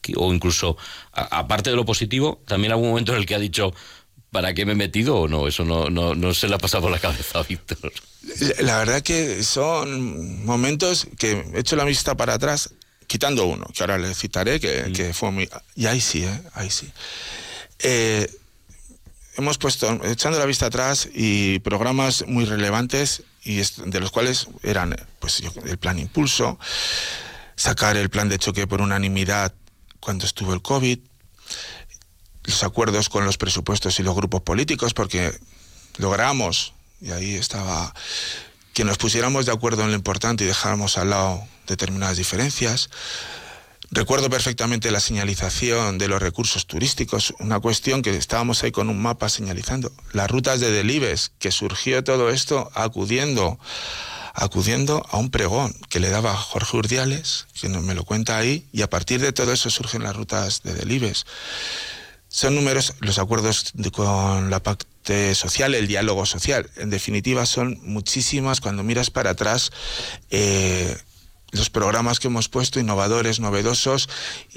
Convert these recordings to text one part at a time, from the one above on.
o incluso, aparte de lo positivo, también algún momento en el que ha dicho, ¿para qué me he metido o no? Eso no se le ha pasado por la cabeza a Víctor. La verdad que son momentos que he hecho la vista para atrás, quitando uno, que ahora le citaré, que fue muy... Y ahí sí, ahí sí. Hemos puesto, echando la vista atrás, y programas muy relevantes, y de los cuales eran pues el plan Impulso, sacar el plan de choque por unanimidad cuando estuvo el COVID, los acuerdos con los presupuestos y los grupos políticos, porque logramos, y ahí estaba, que nos pusiéramos de acuerdo en lo importante y dejáramos al lado determinadas diferencias. Recuerdo perfectamente la señalización de los recursos turísticos, una cuestión que estábamos ahí con un mapa señalizando. Las rutas de Delibes, que surgió todo esto acudiendo a un pregón que le daba Jorge Urdiales, que me lo cuenta ahí, y a partir de todo eso surgen las rutas de Delibes. Son numerosos los acuerdos con la parte social, el diálogo social. En definitiva, son muchísimas, cuando miras para atrás, los programas que hemos puesto, innovadores, novedosos,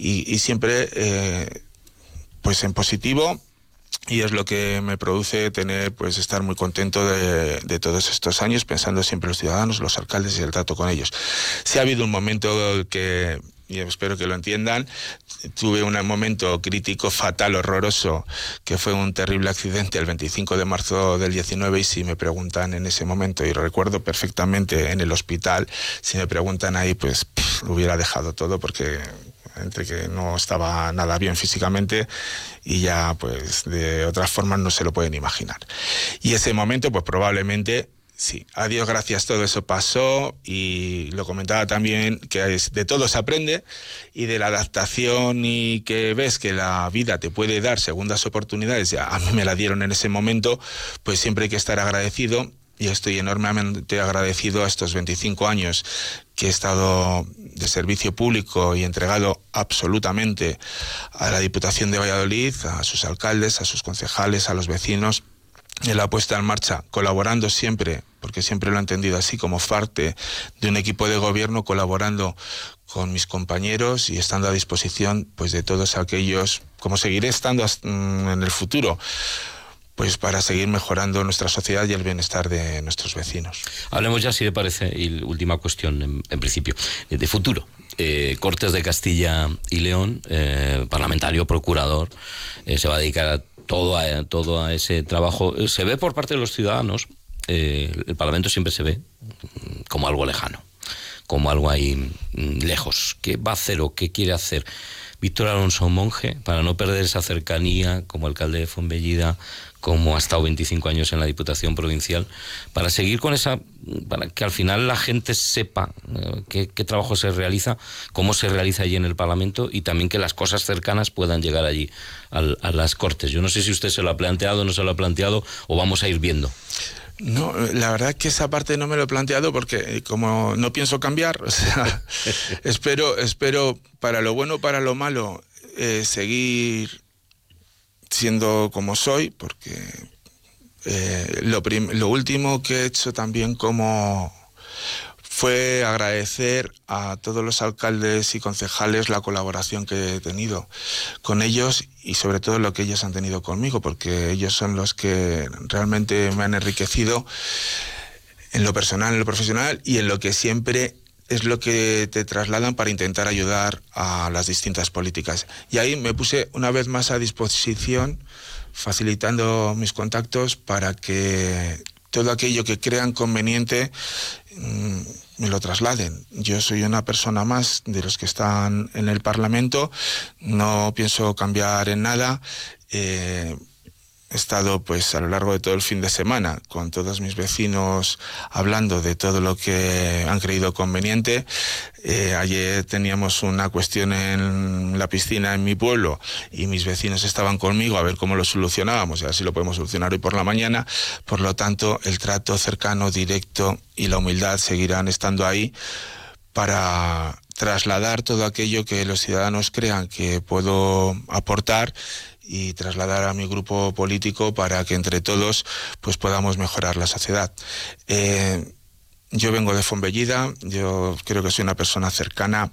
y siempre pues en positivo, y es lo que me produce estar muy contento de todos estos años, pensando siempre en los ciudadanos, los alcaldes y el trato con ellos. Sí ha habido un momento que, y espero que lo entiendan, tuve un momento crítico, fatal, horroroso, que fue un terrible accidente el 25 de marzo del 19, y si me preguntan en ese momento, y lo recuerdo perfectamente en el hospital, si me preguntan ahí, pues lo hubiera dejado todo, porque entre que no estaba nada bien físicamente y ya pues de otras formas no se lo pueden imaginar. Y ese momento pues probablemente... Sí, a Dios gracias todo eso pasó, y lo comentaba también, que de todo se aprende, y de la adaptación, y que ves que la vida te puede dar segundas oportunidades. Ya a mí me la dieron en ese momento, pues siempre hay que estar agradecido, y estoy enormemente agradecido a estos 25 años que he estado de servicio público y entregado absolutamente a la Diputación de Valladolid, a sus alcaldes, a sus concejales, a los vecinos, en la puesta en marcha, colaborando siempre, porque siempre lo he entendido así, como parte de un equipo de gobierno, colaborando con mis compañeros y estando a disposición pues de todos aquellos, como seguiré estando en el futuro, pues para seguir mejorando nuestra sociedad y el bienestar de nuestros vecinos. Hablemos ya, si le parece, y última cuestión en principio, de futuro. Cortes de Castilla y León, parlamentario, procurador, se va a dedicar a todo a ese trabajo. Se ve por parte de los ciudadanos, el Parlamento siempre se ve como algo lejano, como algo ahí lejos. ¿Qué va a hacer o qué quiere hacer Víctor Alonso Monge para no perder esa cercanía como alcalde de Fuenbellida, como ha estado 25 años en la Diputación Provincial, para seguir con para que al final la gente sepa qué trabajo se realiza, cómo se realiza allí en el Parlamento, y también que las cosas cercanas puedan llegar allí a las Cortes? Yo no sé si usted se lo ha planteado, no se lo ha planteado, o vamos a ir viendo. No, la verdad que esa parte no me lo he planteado, porque como no pienso cambiar, o sea, espero para lo bueno, para lo malo, seguir siendo como soy, porque lo último que he hecho también fue agradecer a todos los alcaldes y concejales la colaboración que he tenido con ellos, y sobre todo lo que ellos han tenido conmigo, porque ellos son los que realmente me han enriquecido en lo personal, en lo profesional, y en lo que siempre es lo que te trasladan para intentar ayudar a las distintas políticas. Y ahí me puse una vez más a disposición, facilitando mis contactos para que todo aquello que crean conveniente me lo trasladen. Yo soy una persona más de los que están en el Parlamento, no pienso cambiar en nada. He estado pues a lo largo de todo el fin de semana con todos mis vecinos hablando de todo lo que han creído conveniente. Ayer teníamos una cuestión en la piscina en mi pueblo y mis vecinos estaban conmigo a ver cómo lo solucionábamos, y así lo podemos solucionar hoy por la mañana. Por lo tanto, el trato cercano, directo y la humildad seguirán estando ahí para trasladar todo aquello que los ciudadanos crean que puedo aportar y trasladar a mi grupo político para que entre todos pues podamos mejorar la sociedad. Yo vengo de Fuenbellida, yo creo que soy una persona cercana,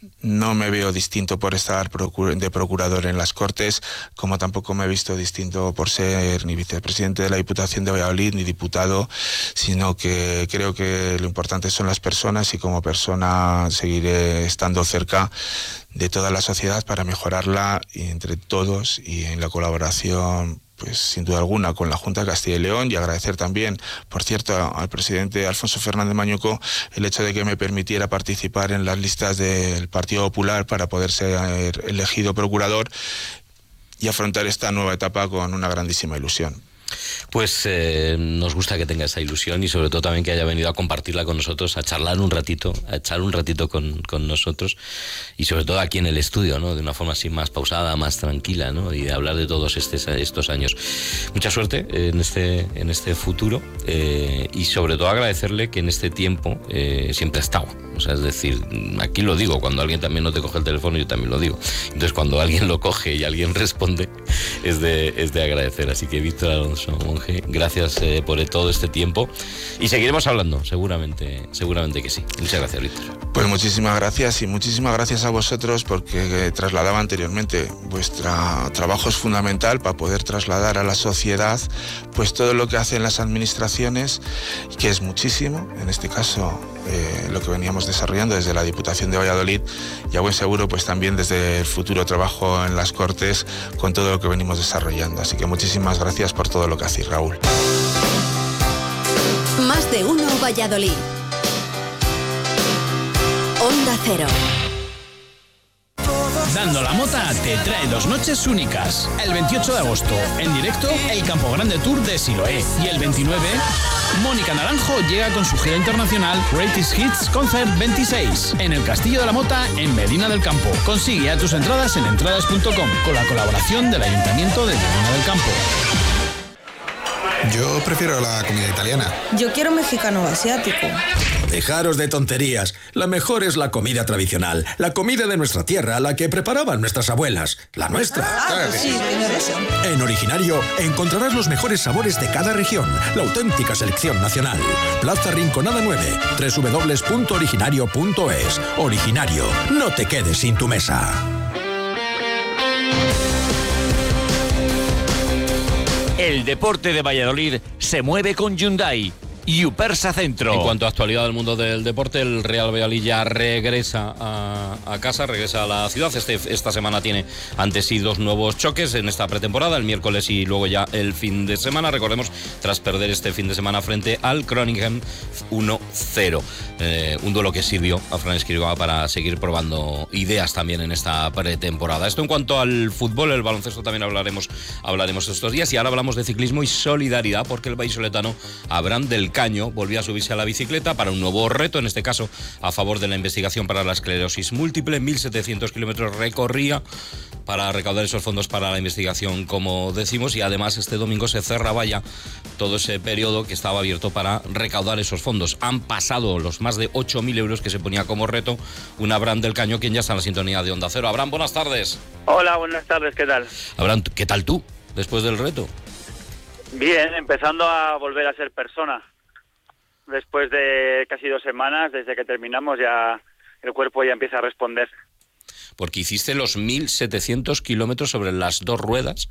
No me veo distinto por estar de procurador en las Cortes, como tampoco me he visto distinto por ser ni vicepresidente de la Diputación de Valladolid ni diputado, sino que creo que lo importante son las personas y como persona seguiré estando cerca de toda la sociedad para mejorarla y entre todos y en la colaboración, pues sin duda alguna, con la Junta de Castilla y León, y agradecer también, por cierto, al presidente Alfonso Fernández Mañueco el hecho de que me permitiera participar en las listas del Partido Popular para poder ser elegido procurador y afrontar esta nueva etapa con una grandísima ilusión. Pues nos gusta que tenga esa ilusión y sobre todo también que haya venido a compartirla con nosotros, a charlar un ratito, a echar un ratito con nosotros y sobre todo aquí en el estudio, ¿no? De una forma así más pausada, más tranquila, ¿no? Y de hablar de todos estos años. Mucha suerte en este futuro y sobre todo agradecerle que en este tiempo siempre ha estado. O sea, es decir, aquí lo digo, cuando alguien también no te coge el teléfono, yo también lo digo. Entonces, cuando alguien lo coge y alguien responde, es de agradecer. Así que, Víctor Alonso Monge, gracias por todo este tiempo. Y seguiremos hablando, seguramente que sí. Muchas gracias, Víctor. Pues muchísimas gracias y muchísimas gracias a vosotros porque trasladaba anteriormente, vuestro trabajo es fundamental para poder trasladar a la sociedad pues todo lo que hacen las administraciones, que es muchísimo, en este caso lo que veníamos desarrollando desde la Diputación de Valladolid y a buen seguro pues también desde el futuro trabajo en las Cortes con todo lo que venimos desarrollando. Así que muchísimas gracias por todo lo que hacéis, Raúl. Más de uno Valladolid. Onda Cero. Dando la Mota te trae 2 noches únicas. El 28 de agosto, en directo, el Campo Grande Tour de Siloé. Y el 29, Mónica Naranjo llega con su gira internacional Greatest Hits Concert 26 en el Castillo de la Mota, en Medina del Campo. Consigue ya tus entradas en entradas.com con la colaboración del Ayuntamiento de Medina del Campo. Yo prefiero la comida italiana. Yo quiero mexicano o asiático. Dejaros de tonterías. La mejor es la comida tradicional. La comida de nuestra tierra, la que preparaban nuestras abuelas. La nuestra. Pues sí, tienes razón. En Originario encontrarás los mejores sabores de cada región. La auténtica selección nacional. Plaza Rinconada 9. www.originario.es. Originario. No te quedes sin tu mesa. El deporte de Valladolid se mueve con Hyundai. Yupersa Centro. En cuanto a actualidad del mundo del deporte, el Real Valladolid ya regresa a casa, regresa a la ciudad. Esta semana tiene ante sí 2 nuevos choques en esta pretemporada, el miércoles y luego ya el fin de semana. Recordemos, tras perder este fin de semana frente al Groningen 1-0. Un duelo que sirvió a Fran Escribá para seguir probando ideas también en esta pretemporada. Esto en cuanto al fútbol, el baloncesto también hablaremos estos días. Y ahora hablamos de ciclismo y solidaridad, porque el vallisoletano Abraham del Caño volvió a subirse a la bicicleta para un nuevo reto, en este caso a favor de la investigación para la esclerosis múltiple. 1.700 kilómetros recorría para recaudar esos fondos para la investigación, como decimos, y además este domingo se cerraba ya todo ese periodo que estaba abierto para recaudar esos fondos. Han pasado los más de 8.000 euros que se ponía como reto un Abraham del Caño, quien ya está en la sintonía de Onda Cero. Abraham, buenas tardes. Hola, buenas tardes, ¿qué tal? Abraham, ¿qué tal tú después del reto? Bien, empezando a volver a ser persona. Después de casi 2 semanas, desde que terminamos, ya el cuerpo ya empieza a responder. Porque hiciste los 1.700 kilómetros sobre las 2 ruedas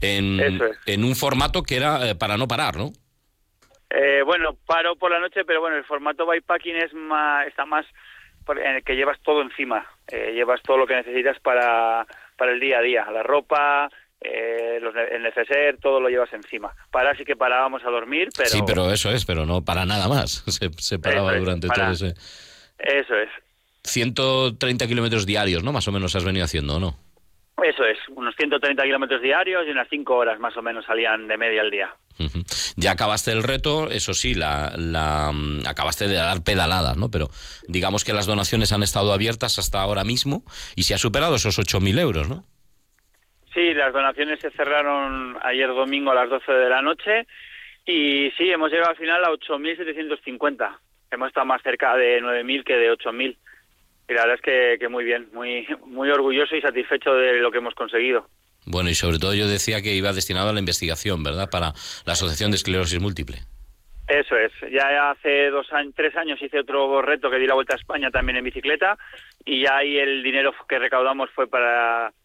en un formato que era para no parar, ¿no? Bueno, paro por la noche, pero bueno, el formato bikepacking está más en el que llevas todo encima. Llevas todo lo que necesitas para el día a día, la ropa, el neceser, todo lo llevas encima. Sí que parábamos a dormir, pero... Sí, pero eso es, pero no para nada más. Se paraba durante todo ese... Eso es. 130 kilómetros diarios, ¿no? Más o menos has venido haciendo, ¿o no? Eso es, unos 130 kilómetros diarios y unas 5 horas más o menos salían de media al día. Uh-huh. Ya acabaste el reto, eso sí, acabaste de dar pedaladas, ¿no? Pero digamos que las donaciones han estado abiertas hasta ahora mismo y se ha superado esos 8.000 euros, ¿no? Sí, las donaciones se cerraron ayer domingo a las 12 de la noche y sí, hemos llegado al final a 8.750. Hemos estado más cerca de 9.000 que de 8.000. Y la verdad es que muy bien, muy orgulloso y satisfecho de lo que hemos conseguido. Bueno, y sobre todo yo decía que iba destinado a la investigación, ¿verdad? Para la Asociación de Esclerosis Múltiple. Eso es. Ya hace 3 años hice otro reto que di la Vuelta a España también en bicicleta y ya ahí el dinero que recaudamos fue para